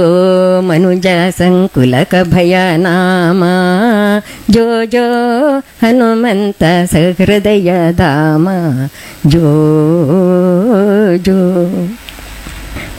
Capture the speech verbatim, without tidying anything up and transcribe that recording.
ಓ ಮನುಜ ಸಂಕುಲಕ ಭಯ ನಾಮ ಜೋ ಜೋ ಹನುಮಂತ ಸಹೃದಯ ಧಾಮ ಜೋ ಜೋ